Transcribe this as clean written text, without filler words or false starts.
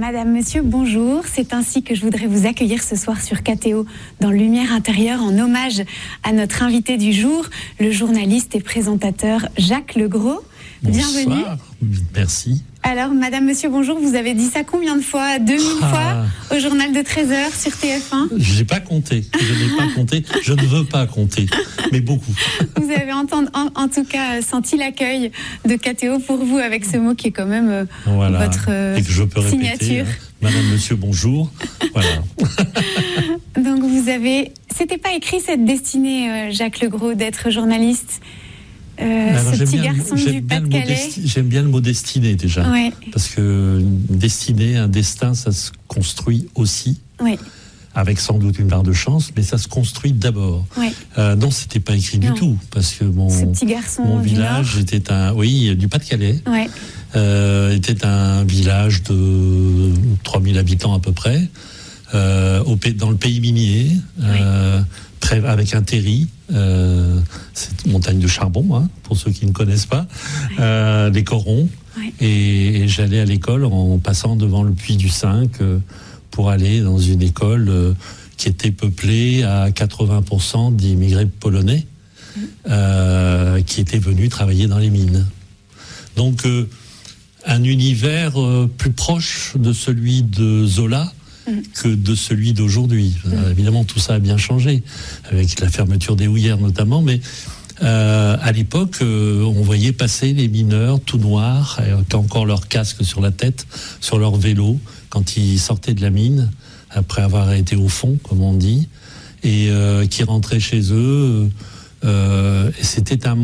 Madame, Monsieur, bonjour. C'est ainsi que je voudrais vous accueillir ce soir sur KTO dans Lumière intérieure en hommage à notre invité du jour, le journaliste et présentateur Jacques Legros. Bonsoir. Bienvenue. Merci. Alors, Madame, Monsieur, bonjour. Vous avez dit ça combien de fois? 2000 fois au journal de 13h sur TF1? Je n'ai pas compté. Je ne veux pas compter, mais beaucoup. Vous avez en tout cas senti l'accueil de KTO pour vous avec ce mot qui est quand même votre et que je peux signature. Répéter, Madame, Monsieur, bonjour. Voilà. Donc c'était pas écrit cette destinée, Jacques Legros, d'être journaliste. Ce petit garçon du Pas-de-Calais. J'aime bien le mot destinée déjà. Ouais. Parce que destinée, un destin, ça se construit aussi. Oui. Avec sans doute une part de chance, mais ça se construit d'abord. Oui. Non, c'était pas écrit du tout, parce que ce petit garçon mon village était du Pas-de-Calais. Ouais. Était un village de 3000 habitants à peu près, dans le pays minier, avec un terri. C'est une montagne de charbon, pour ceux qui ne connaissent pas, les corons. Ouais. Et j'allais à l'école en passant devant le puits du 5 pour aller dans une école qui était peuplée à 80% d'immigrés polonais qui étaient venus travailler dans les mines. Donc un univers plus proche de celui de Zola que de celui d'aujourd'hui. Évidemment, tout ça a bien changé, avec la fermeture des houillères notamment, mais à l'époque, on voyait passer les mineurs tout noirs, qui ont encore leur casque sur la tête, sur leur vélo, quand ils sortaient de la mine, après avoir été au fond, comme on dit, et qui rentraient chez eux. Et c'était un